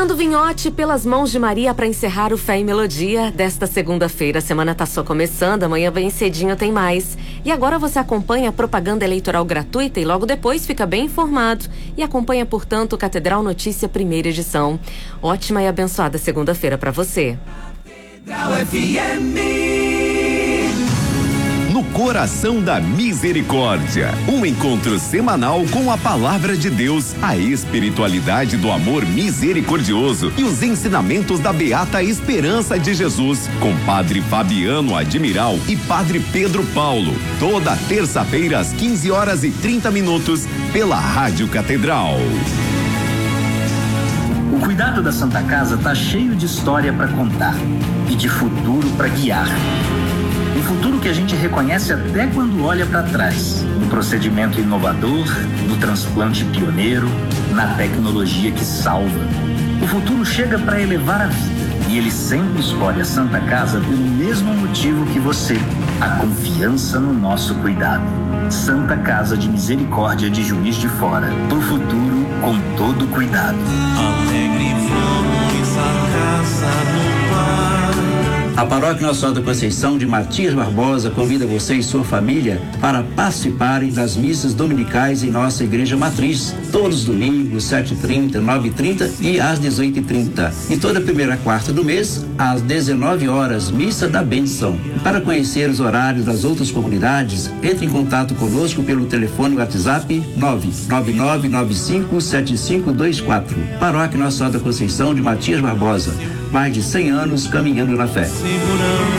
Fernando Vinhotti, pelas mãos de Maria, para encerrar o Fé e Melodia desta segunda-feira. A semana tá só começando, amanhã bem cedinho tem mais. E agora você acompanha a propaganda eleitoral gratuita e logo depois fica bem informado. E acompanha, portanto, o Catedral Notícia, primeira edição. Ótima e abençoada segunda-feira para você. Catedral FM. No coração da misericórdia, um encontro semanal com a palavra de Deus, a espiritualidade do amor misericordioso e os ensinamentos da beata esperança de Jesus, com Padre Fabiano Admiral e Padre Pedro Paulo, toda terça-feira às 15h30 pela Rádio Catedral. O cuidado da Santa Casa tá cheio de história para contar e de futuro para guiar. Um futuro que a gente reconhece até quando olha para trás, no procedimento inovador, no transplante pioneiro, na tecnologia que salva. O futuro chega para elevar a vida e ele sempre escolhe a Santa Casa pelo mesmo motivo que você, a confiança no nosso cuidado. Santa Casa de Misericórdia de Juiz de Fora, pro futuro com todo cuidado. Alegre vamos a casa no mar. A Paróquia Nossa Senhora da Conceição de Matias Barbosa convida você e sua família para participarem das missas dominicais em nossa Igreja Matriz, todos os domingos, 7h30, 9h30 e às 18h30. E toda primeira quarta do mês, às 19h, Missa da Benção. E para conhecer os horários das outras comunidades, entre em contato conosco pelo telefone WhatsApp 999957524. Paróquia Nossa Senhora da Conceição de Matias Barbosa. Mais de 100 anos caminhando na fé. Segurança.